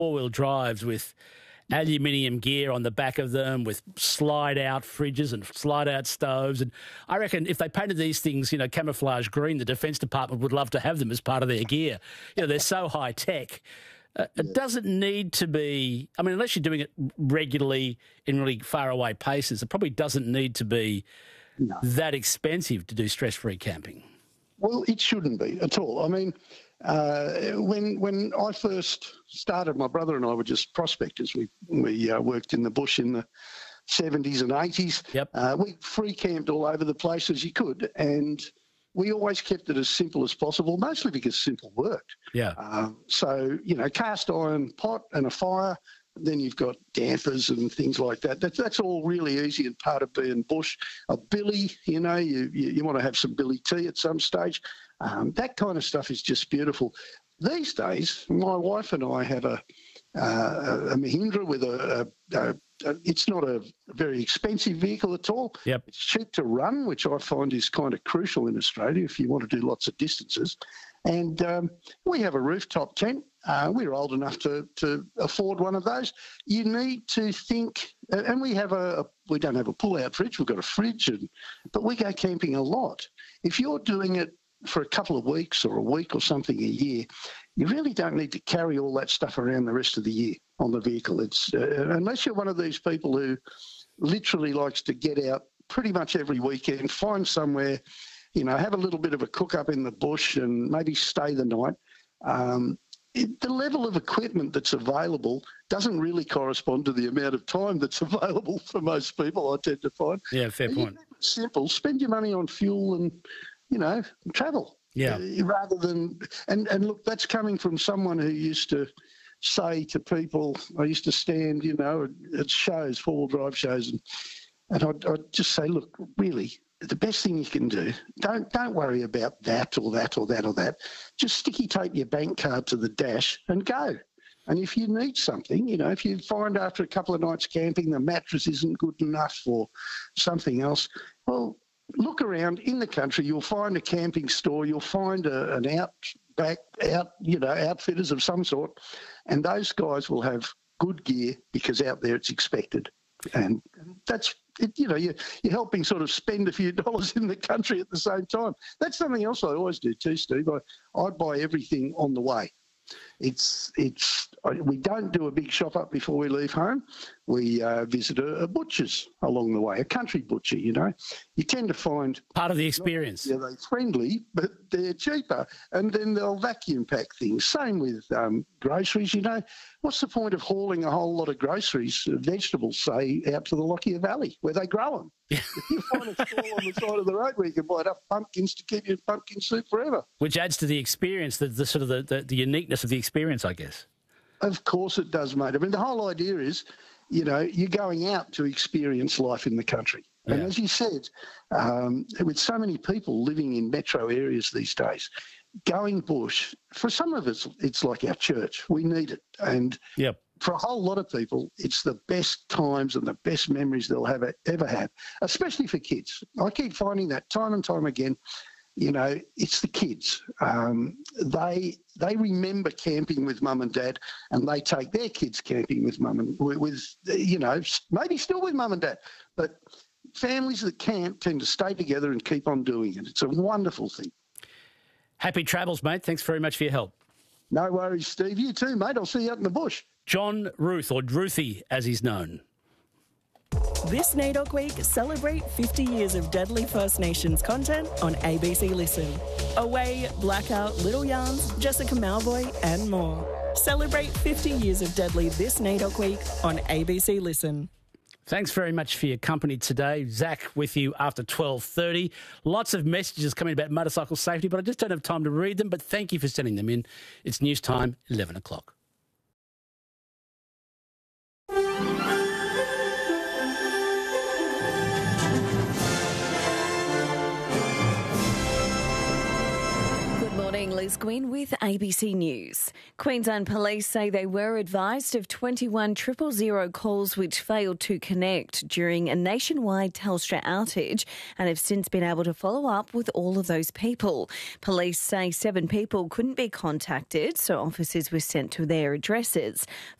four-wheel drives with aluminium gear on the back of them, with slide-out fridges and slide-out stoves. And I reckon if they painted these things, camouflage green, the Defence Department would love to have them as part of their gear. They're so high-tech. It doesn't need to be, unless you're doing it regularly in really far-away places, it probably doesn't need to be that expensive to do stress-free camping. Well, it shouldn't be at all. When I first started, my brother and I were just prospectors. We worked in the bush in the 70s and 80s. Yep. We free camped all over the place as you could, and we always kept it as simple as possible, mostly because simple worked. Yeah. So, cast iron pot and a fire, then you've got dampers and things like that. That's all really easy and part of being bush. A billy, you want to have some billy tea at some stage. That kind of stuff is just beautiful. These days, my wife and I have a Mahindra with it's not a very expensive vehicle at all. Yep. It's cheap to run, which I find is kind of crucial in Australia if you want to do lots of distances. And we have a rooftop tent. We're old enough to afford one of those. You need to think, and we don't have a pull-out fridge. We've got a fridge, but we go camping a lot. If you're doing it for a couple of weeks or a week or something a year, you really don't need to carry all that stuff around the rest of the year on the vehicle. It's unless you're one of these people who literally likes to get out pretty much every weekend, find somewhere, have a little bit of a cook-up in the bush and maybe stay the night. The level of equipment that's available doesn't really correspond to the amount of time that's available for most people, I tend to find. Yeah, fair point. Simple. Spend your money on fuel and, travel. Yeah. Rather than, and look, that's coming from someone who used to say to people, I used to stand, at shows, four-wheel drive shows, and I'd just say, look, really, the best thing you can do, don't worry about that or that or that or that. Just sticky tape your bank card to the dash and go. And if you need something, if you find after a couple of nights camping the mattress isn't good enough or something else, well, look around in the country. You'll find a camping store. You'll find an outfitters of some sort, and those guys will have good gear because out there it's expected. And that's it, you're helping sort of spend a few dollars in the country at the same time. That's something else I always do too, Steve. I buy everything on the way. We don't do a big shop up before we leave home. We visit a butcher's along the way, a country butcher, You tend to find... Part of the experience. Yeah, they're friendly, but they're cheaper. And then they'll vacuum pack things. Same with groceries, What's the point of hauling a whole lot of groceries, vegetables, say, out to the Lockyer Valley where they grow them? Yeah. You find a stall on the side of the road where you can buy enough pumpkins to keep your pumpkin soup forever. Which adds to the experience, the sort of the uniqueness of the experience, I guess. Of course it does, mate. The whole idea is, you're going out to experience life in the country. Yeah. And as you said, with so many people living in metro areas these days, going bush, for some of us, it's like our church. We need it. And for a whole lot of people, it's the best times and the best memories they'll ever have, especially for kids. I keep finding that time and time again. It's the kids. They remember camping with mum and dad, and they take their kids camping with mum and maybe still with mum and dad. But families that camp tend to stay together and keep on doing it. It's a wonderful thing. Happy travels, mate. Thanks very much for your help. No worries, Steve. You too, mate. I'll see you out in the bush. John Ruth, or Ruthie as he's known. This NAIDOC Week, celebrate 50 years of Deadly First Nations content on ABC Listen. Away, Blackout, Little Yarns, Jessica Malvoy and more. Celebrate 50 years of Deadly this NAIDOC Week on ABC Listen. Thanks very much for your company today. Zach with you after 12:30. Lots of messages coming about motorcycle safety, but I just don't have time to read them, but thank you for sending them in. It's news time, 11 o'clock. Good morning, Liz Gwynn with ABC News. Queensland Police say they were advised of 21 000 calls which failed to connect during a nationwide Telstra outage and have since been able to follow up with all of those people. Police say 7 people couldn't be contacted, so officers were sent to their addresses.